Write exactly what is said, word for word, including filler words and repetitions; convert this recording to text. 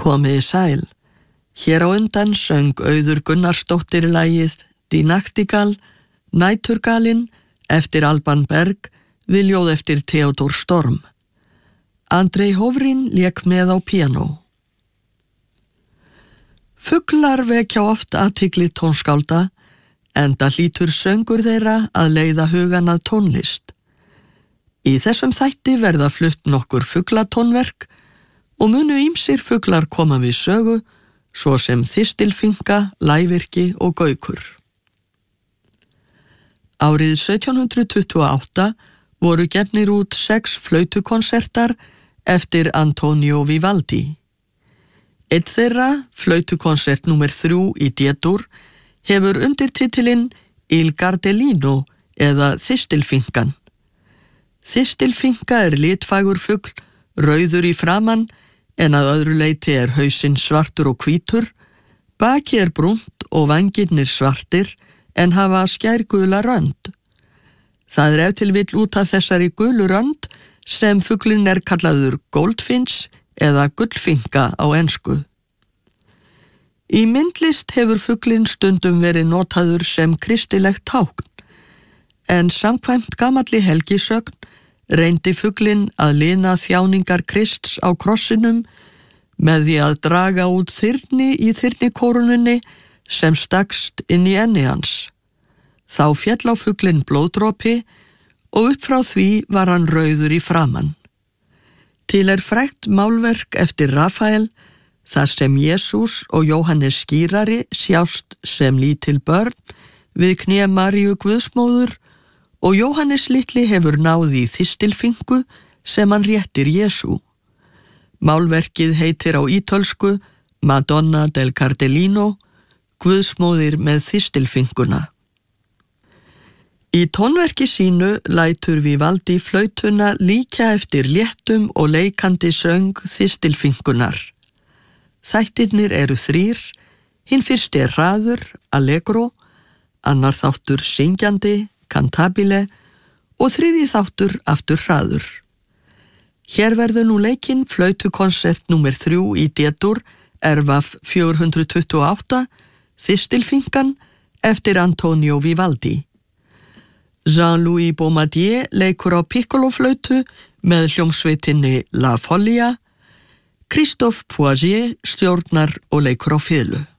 Komiði sæl. Hér á undan söng Auður Gunnarsdóttir lagið Die Nachtigall, Næturgalinn, eftir Alban Berg, við ljóð eftir Theodor Storm. Andrei Hofrin lék með á píanó. Fuglar vekja oft athygli tónskálda, enda hlýtur söngur þeirra að leiða hugan að tónlist. Í þessum þætti verða flutt nokkur fuglatónverk og munu ýmsir fuglar koma við sögu, svo sem þistilfinka, lævirki og gaukur. Árið sautján hundrað tuttugu og átta voru gefnir út sex flautukonsertar eftir Antonio Vivaldi. Einn þeirra, flautukonsert númer þrjú í D-dur, hefur undirtitilinn Il Gardellino eða Þistilfinkan. Þistilfinka er litfægur fugl, rauður í framan, en að öðru leyti er hausinn svartur og hvítur, baki er brúnt og vængirnir svartir, en hafa skærgula rönd. Það er ef til vill út af þessari gulu rönd sem fuglinn er kallaður goldfinch eða gullfinka á ensku. Í myndlist hefur fuglinn stundum verið notaður sem kristilegt tákn, en samkvæmt gamalli helgisögn reyndi fuglinn að lina þjáningar Krists á krossinum með því að draga út þyrni í þyrnikórununni sem stakst inn í enni hans. Þá féll á fuglinn blóðdropi og upp frá því var hann rauður í framan. Til er frægt málverk eftir Rafael, þar sem Jesús og Jóhannes skírari sjást sem lítil börn við kné Maríu Guðsmóður og Jóhannes litli hefur náð í þistilfingu sem hann réttir Jesú. Málverkið heitir á ítölsku Madonna del Cardellino, Guðsmóðir með þistilfinguna. Í tónverki sínu lætur Vivaldi flautuna líkja eftir léttum og leikandi söng þistilfingunar. Þættirnir eru þrír, hinn fyrsti er hraður, allegro, annar þáttur syngjandi, cantabile og þriðji þáttur aftur hraður. Hér verður nú leikinn flautukonsert númer þrjú í D-dur, Ervaf fjögur hundruð tuttugu og átta, Þistilfinkan, eftir Antonio Vivaldi. Jean-Louis Baumadier leikur á piccoloflautu með hljómsveitinni La Follia, Christophe Poirier stjórnar og leikur á fiðlu.